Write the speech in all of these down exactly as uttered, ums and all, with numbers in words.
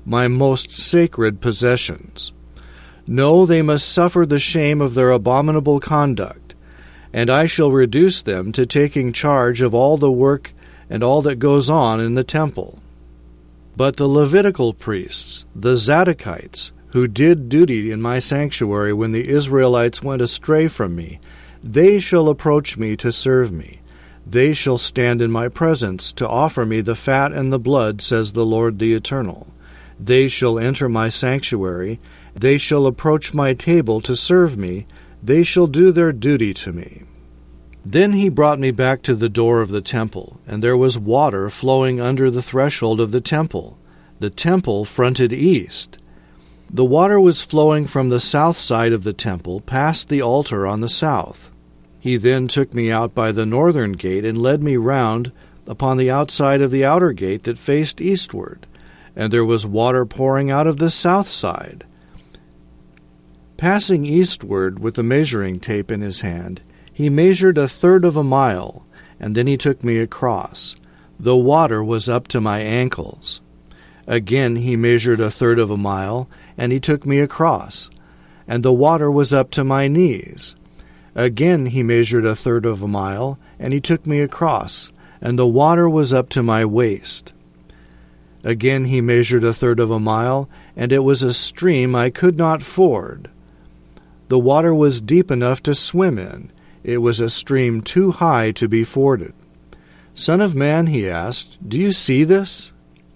my most sacred possessions. No, they must suffer the shame of their abominable conduct, and I shall reduce them to taking charge of all the work and all that goes on in the temple. But the Levitical priests, the Zadokites, who did duty in my sanctuary when the Israelites went astray from me, they shall approach me to serve me. They shall stand in my presence to offer me the fat and the blood, says the Lord the Eternal. They shall enter my sanctuary. They shall approach my table to serve me. They shall do their duty to me. Then he brought me back to the door of the temple, and there was water flowing under the threshold of the temple. The temple fronted east. The water was flowing from the south side of the temple, past the altar on the south. He then took me out by the northern gate and led me round upon the outside of the outer gate that faced eastward, and there was water pouring out of the south side. Passing eastward with the measuring tape in his hand, he measured a third of a mile, and then he took me across. The water was up to my ankles. Again he measured a third of a mile, and he took me across, and the water was up to my knees. Again he measured a third of a mile, and he took me across, and the water was up to my waist. Again he measured a third of a mile, and it was a stream I could not ford. The water was deep enough to swim in. It was a stream too high to be forded. Son of man, he asked, do you see this?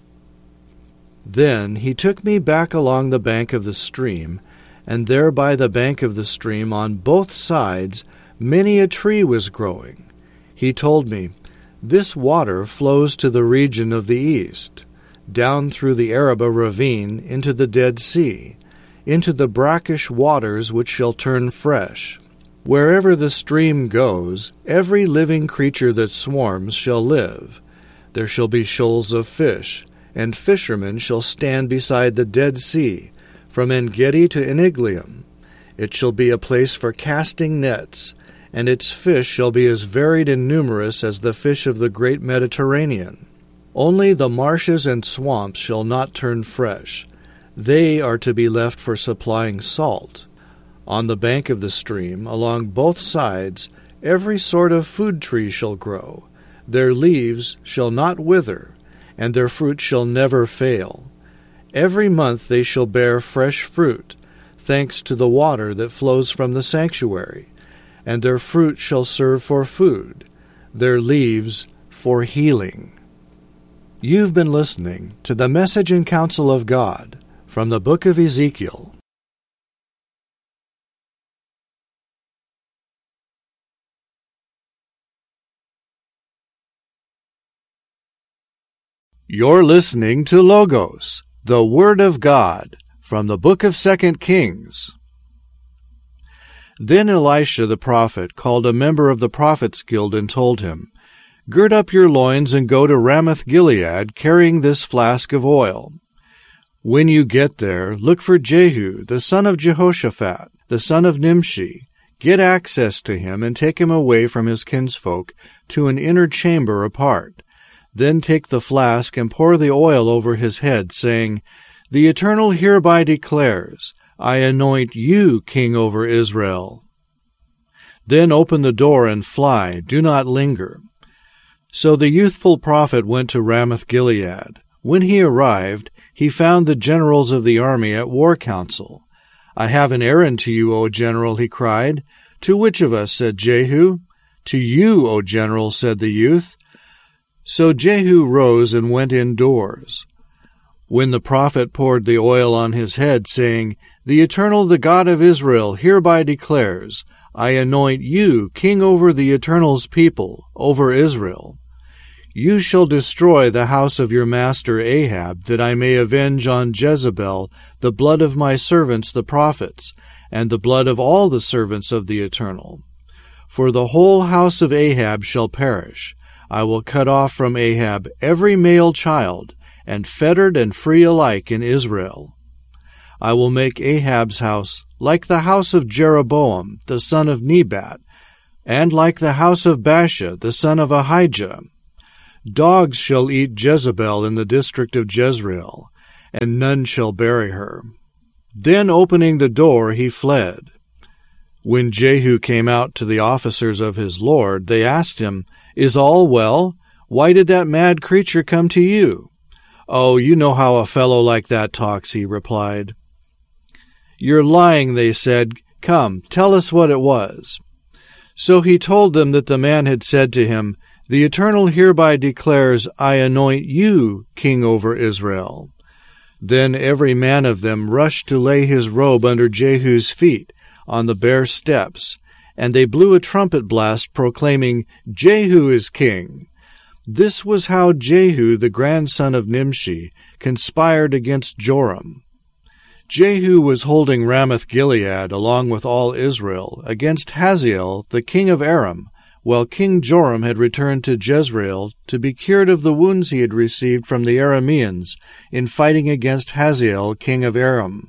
Then he took me back along the bank of the stream, and there by the bank of the stream on both sides many a tree was growing. He told me, this water flows to the region of the east, down through the Arabah ravine into the Dead Sea, into the brackish waters which shall turn fresh. Wherever the stream goes, every living creature that swarms shall live. There shall be shoals of fish, and fishermen shall stand beside the Dead Sea, from En-gedi to Eneglaim. It shall be a place for casting nets, and its fish shall be as varied and numerous as the fish of the great Mediterranean. Only the marshes and swamps shall not turn fresh. They are to be left for supplying salt. On the bank of the stream, along both sides, every sort of food tree shall grow. Their leaves shall not wither, and their fruit shall never fail. Every month they shall bear fresh fruit, thanks to the water that flows from the sanctuary, and their fruit shall serve for food, their leaves for healing. You've been listening to the Message and Counsel of God from the book of Ezekiel. You're listening to Logos, the Word of God, from the book of Second Kings. Then Elisha the prophet called a member of the Prophets' Guild and told him, Gird up your loins and go to Ramoth-Gilead, carrying this flask of oil. When you get there, look for Jehu, the son of Jehoshaphat, the son of Nimshi. Get access to him and take him away from his kinsfolk to an inner chamber apart. Then take the flask and pour the oil over his head, saying, The Eternal hereby declares, I anoint you king over Israel. Then open the door and fly, do not linger. So the youthful prophet went to Ramoth-Gilead. When he arrived, he found the generals of the army at war council. I have an errand to you, O general, he cried. To which of us, said Jehu. To you, O general, said the youth. So Jehu rose and went indoors. When the prophet poured the oil on his head, saying, The Eternal, the God of Israel, hereby declares, I anoint you king over the Eternal's people, over Israel. You shall destroy the house of your master Ahab, that I may avenge on Jezebel the blood of my servants the prophets, and the blood of all the servants of the Eternal. For the whole house of Ahab shall perish. I will cut off from Ahab every male child, and fettered and free alike in Israel. I will make Ahab's house like the house of Jeroboam, the son of Nebat, and like the house of Baasha, the son of Ahijah. Dogs shall eat Jezebel in the district of Jezreel, and none shall bury her." Then opening the door, he fled. When Jehu came out to the officers of his lord, they asked him, "Is all well? Why did that mad creature come to you?" "Oh, you know how a fellow like that talks," he replied. "You're lying," they said. "Come, tell us what it was." So he told them that the man had said to him, "The Eternal hereby declares, I anoint you king over Israel." Then every man of them rushed to lay his robe under Jehu's feet on the bare steps, and they blew a trumpet blast proclaiming, "Jehu is king." This was how Jehu, the grandson of Nimshi, conspired against Joram. Jehu was holding Ramoth-Gilead along with all Israel against Hazael, the king of Aram, while King Joram had returned to Jezreel to be cured of the wounds he had received from the Arameans in fighting against Hazael, king of Aram.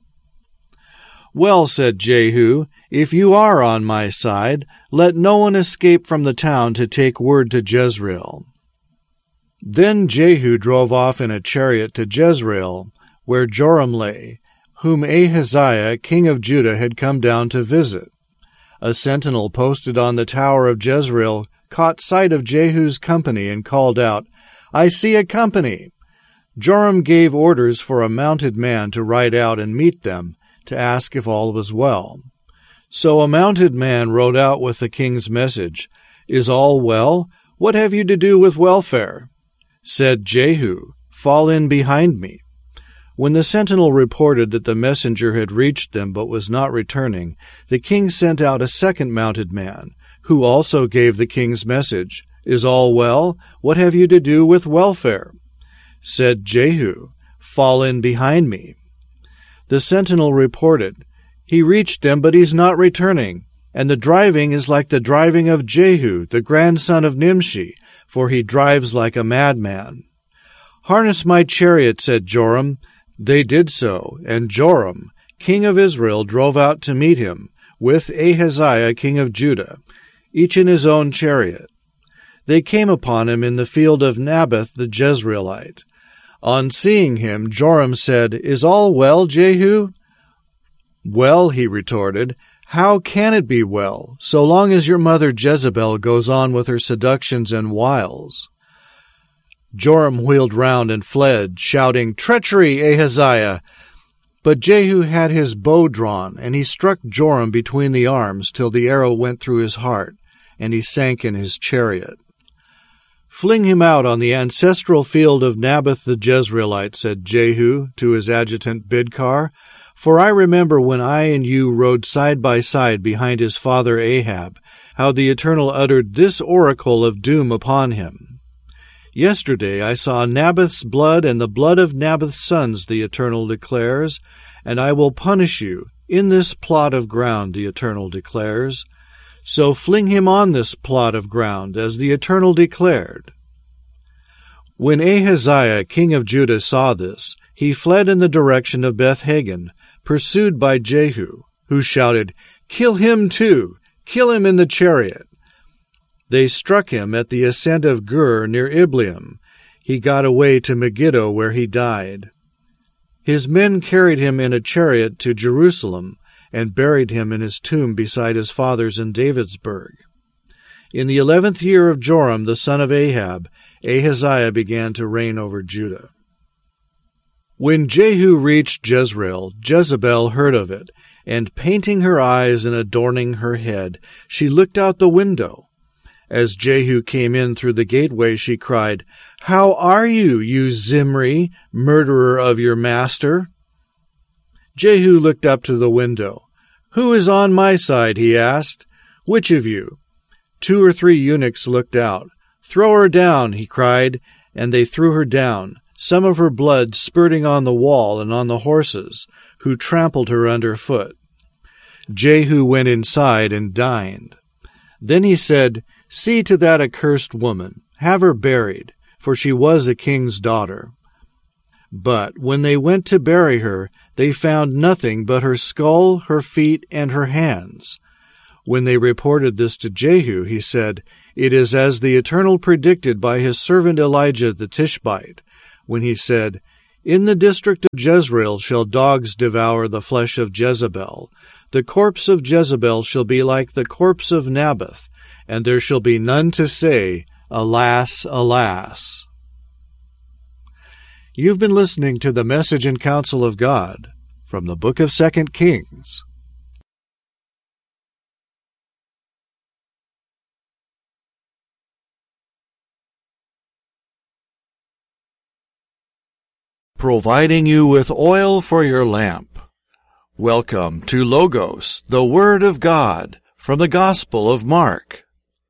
"Well," said Jehu, "if you are on my side, let no one escape from the town to take word to Jezreel." Then Jehu drove off in a chariot to Jezreel, where Joram lay, whom Ahaziah, king of Judah, had come down to visit. A sentinel posted on the tower of Jezreel caught sight of Jehu's company and called out, "I see a company." Joram gave orders for a mounted man to ride out and meet them, to ask if all was well. So a mounted man rode out with the king's message, "Is all well? What have you to do with welfare?" Said Jehu, "Fall in behind me." When the sentinel reported that the messenger had reached them but was not returning, the king sent out a second mounted man, who also gave the king's message, "Is all well? What have you to do with welfare?" Said Jehu, "Fall in behind me." The sentinel reported, "He reached them, but he's not returning, and the driving is like the driving of Jehu, the grandson of Nimshi, for he drives like a madman." "Harness my chariot," said Joram. They did so, and Joram, king of Israel, drove out to meet him, with Ahaziah, king of Judah, each in his own chariot. They came upon him in the field of Naboth the Jezreelite. On seeing him, Joram said, "Is all well, Jehu?" "Well," he retorted, "how can it be well, so long as your mother Jezebel goes on with her seductions and wiles?" Joram wheeled round and fled, shouting, "Treachery, Ahaziah!" But Jehu had his bow drawn, and he struck Joram between the arms till the arrow went through his heart, and he sank in his chariot. "Fling him out on the ancestral field of Naboth the Jezreelite," said Jehu to his adjutant Bidkar, "for I remember when I and you rode side by side behind his father Ahab, how the Eternal uttered this oracle of doom upon him. Yesterday I saw Naboth's blood and the blood of Naboth's sons, the Eternal declares, and I will punish you in this plot of ground, the Eternal declares. So fling him on this plot of ground, as the Eternal declared." When Ahaziah, king of Judah, saw this, he fled in the direction of Beth-Hagan, pursued by Jehu, who shouted, "Kill him too! Kill him in the chariot!" They struck him at the ascent of Gur near Ibleam. He got away to Megiddo, where he died. His men carried him in a chariot to Jerusalem and buried him in his tomb beside his fathers in Davidsburg. In the eleventh year of Joram, the son of Ahab, Ahaziah began to reign over Judah. When Jehu reached Jezreel, Jezebel heard of it, and painting her eyes and adorning her head, she looked out the window. As Jehu came in through the gateway, she cried, "How are you, you Zimri, murderer of your master?" Jehu looked up to the window. "Who is on my side?" he asked. "Which of you?" Two or three eunuchs looked out. "Throw her down," he cried, and they threw her down, some of her blood spurting on the wall and on the horses, who trampled her under foot. Jehu went inside and dined. Then he said, "See to that accursed woman, have her buried, for she was a king's daughter." But when they went to bury her, they found nothing but her skull, her feet, and her hands. When they reported this to Jehu, he said, "It is as the Eternal predicted by his servant Elijah the Tishbite, when he said, In the district of Jezreel shall dogs devour the flesh of Jezebel. The corpse of Jezebel shall be like the corpse of Naboth, and there shall be none to say, Alas, alas. You've been listening to the Message and Counsel of God from the book of Second Kings. Providing you with oil for your lamp. Welcome to Logos, the Word of God, from the Gospel of Mark.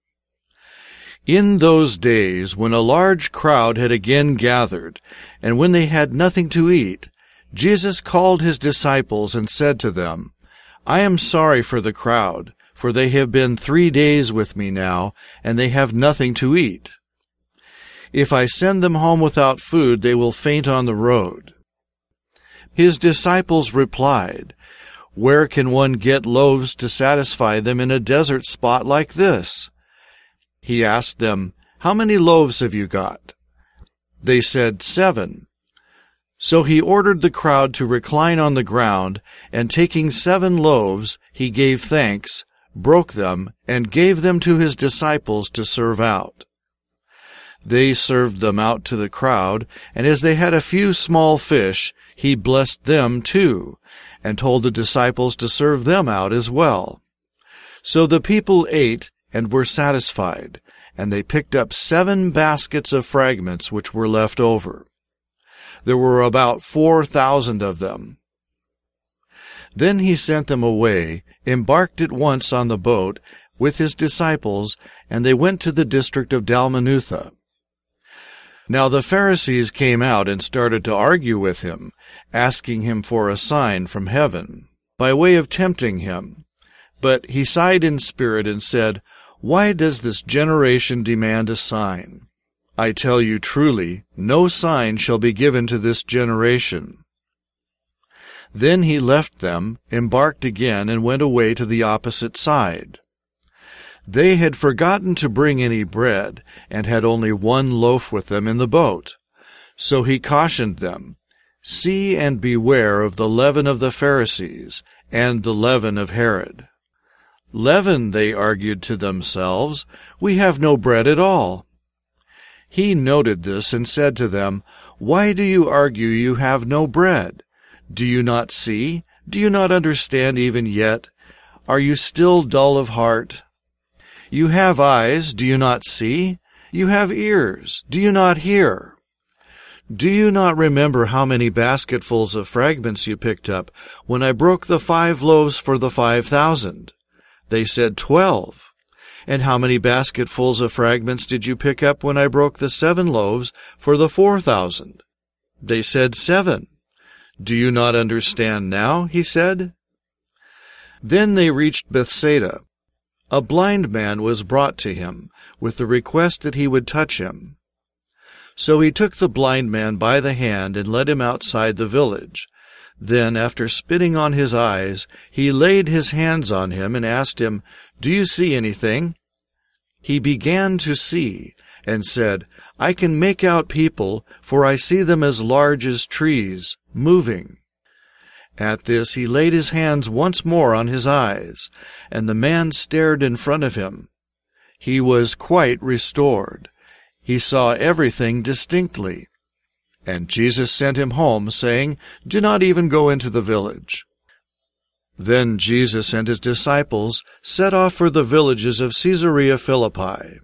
In those days, when a large crowd had again gathered, and when they had nothing to eat, Jesus called his disciples and said to them, I am sorry for the crowd, for they have been three days with me now, and they have nothing to eat. If I send them home without food, they will faint on the road. His disciples replied, Where can one get loaves to satisfy them in a desert spot like this? He asked them, How many loaves have you got? They said, Seven. So he ordered the crowd to recline on the ground, and taking seven loaves, he gave thanks, broke them, and gave them to his disciples to serve out. They served them out to the crowd, and as they had a few small fish, he blessed them too, and told the disciples to serve them out as well. So the people ate and were satisfied, and they picked up seven baskets of fragments which were left over. There were about four thousand of them. Then he sent them away, embarked at once on the boat with his disciples, and they went to the district of Dalmanutha. Now the Pharisees came out and started to argue with him, asking him for a sign from heaven, by way of tempting him. But he sighed in spirit and said, Why does this generation demand a sign? I tell you truly, no sign shall be given to this generation. Then he left them, embarked again, and went away to the opposite side. They had forgotten to bring any bread, and had only one loaf with them in the boat. So he cautioned them, See and beware of the leaven of the Pharisees, and the leaven of Herod. Leaven, they argued to themselves, we have no bread at all. He noted this and said to them, Why do you argue you have no bread? Do you not see? Do you not understand even yet? Are you still dull of heart? You have eyes, do you not see? You have ears, do you not hear? Do you not remember how many basketfuls of fragments you picked up when I broke the five loaves for the five thousand? They said, Twelve. And how many basketfuls of fragments did you pick up when I broke the seven loaves for the four thousand? They said, Seven. Do you not understand now? He said. Then they reached Bethsaida. A blind man was brought to him, with the request that he would touch him. So he took the blind man by the hand and led him outside the village. Then, after spitting on his eyes, he laid his hands on him and asked him, Do you see anything? He began to see, and said, I can make out people, for I see them as large as trees, moving. At this he laid his hands once more on his eyes, and the man stared in front of him. He was quite restored. He saw everything distinctly. And Jesus sent him home, saying, Do not even go into the village. Then Jesus and his disciples set off for the villages of Caesarea Philippi.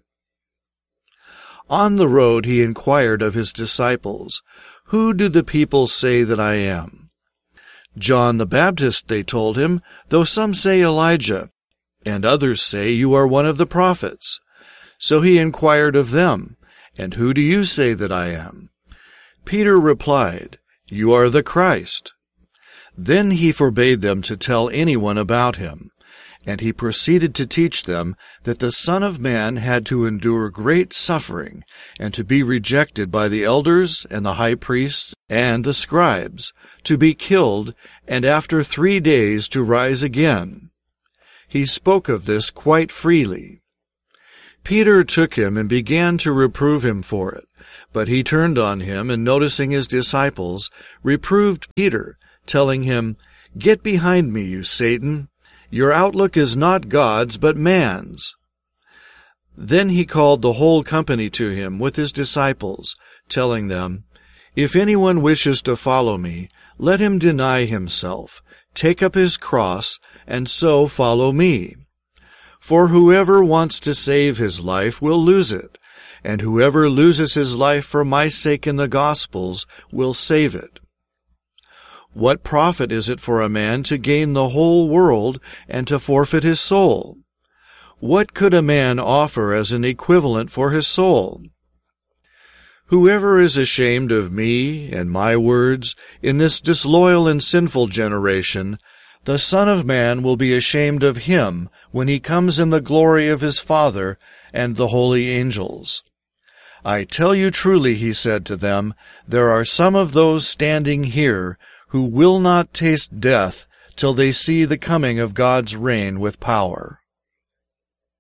On the road he inquired of his disciples, Who do the people say that I am? John the Baptist, they told him, though some say Elijah, and others say you are one of the prophets. So he inquired of them, And who do you say that I am? Peter replied, You are the Christ. Then he forbade them to tell anyone about him, and he proceeded to teach them that the Son of Man had to endure great suffering, and to be rejected by the elders and the high priests and the scribes, to be killed, and after three days to rise again. He spoke of this quite freely. Peter took him and began to reprove him for it, But he turned on him, and noticing his disciples, reproved Peter, telling him, "Get behind me, you Satan! Your outlook is not God's, but man's." Then he called the whole company to him with his disciples, telling them, "If anyone wishes to follow me, let him deny himself, take up his cross, and so follow me. For whoever wants to save his life will lose it, and whoever loses his life for my sake in the Gospels will save it. What profit is it for a man to gain the whole world and to forfeit his soul? What could a man offer as an equivalent for his soul? Whoever is ashamed of me and my words in this disloyal and sinful generation, the Son of Man will be ashamed of him when he comes in the glory of his Father and the holy angels. I tell you truly," he said to them, "there are some of those standing here who will not taste death till they see the coming of God's reign with power."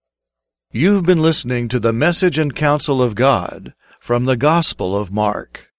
You've been listening to the Message and Counsel of God from the Gospel of Mark.